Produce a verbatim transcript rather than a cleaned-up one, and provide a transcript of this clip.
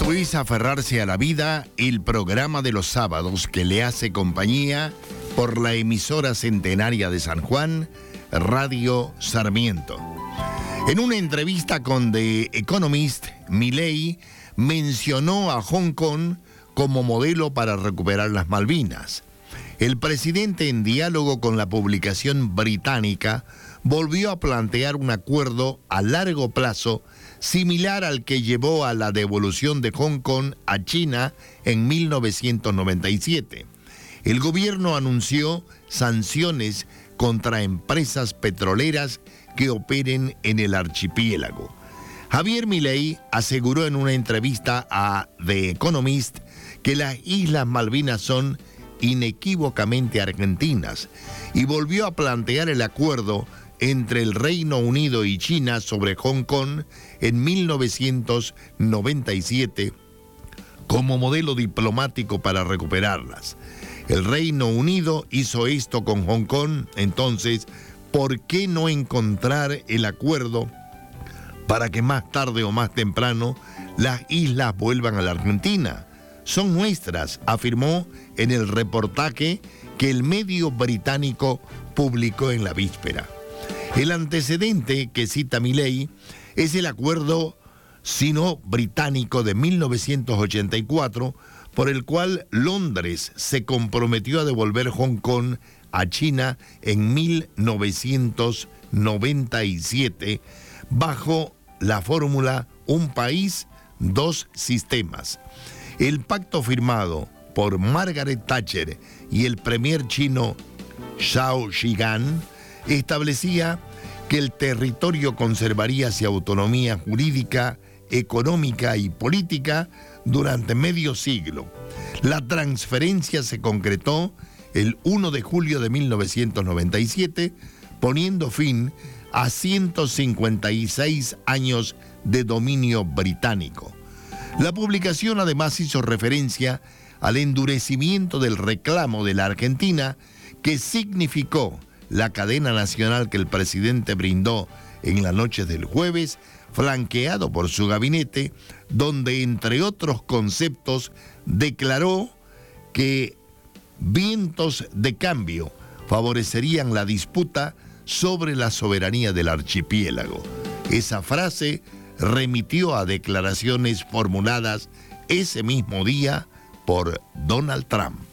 Esto es Aferrarse a la Vida, el programa de los sábados que le hace compañía por la emisora centenaria de San Juan, Radio Sarmiento. En una entrevista con The Economist, Milei mencionó a Hong Kong como modelo para recuperar las Malvinas. El presidente, en diálogo con la publicación británica, volvió a plantear un acuerdo a largo plazo similar al que llevó a la devolución de Hong Kong a China en mil novecientos noventa y siete. El gobierno anunció sanciones contra empresas petroleras que operen en el archipiélago. Javier Milei aseguró en una entrevista a The Economist que las Islas Malvinas son inequívocamente argentinas y volvió a plantear el acuerdo entre el Reino Unido y China sobre Hong Kong en mil novecientos noventa y siete como modelo diplomático para recuperarlas. El Reino Unido hizo esto con Hong Kong, entonces, ¿por qué no encontrar el acuerdo para que más tarde o más temprano las islas vuelvan a la Argentina? Son nuestras, afirmó en el reportaje que el medio británico publicó en la víspera. El antecedente que cita Milei es el acuerdo sino-británico de mil novecientos ochenta y cuatro, por el cual Londres se comprometió a devolver Hong Kong a China en mil novecientos noventa y siete, bajo la fórmula Un país, dos sistemas. El pacto firmado por Margaret Thatcher y el premier chino Zhao Zhigang establecía que el territorio conservaría su autonomía jurídica, económica y política durante medio siglo. La transferencia se concretó el primero de julio de mil novecientos noventa y siete, poniendo fin a ciento cincuenta y seis años de dominio británico. La publicación además hizo referencia al endurecimiento del reclamo de la Argentina, que significó la cadena nacional que el presidente brindó en la noche del jueves, flanqueado por su gabinete, donde, entre otros conceptos, declaró que vientos de cambio favorecerían la disputa sobre la soberanía del archipiélago. Esa frase remitió a declaraciones formuladas ese mismo día por Donald Trump.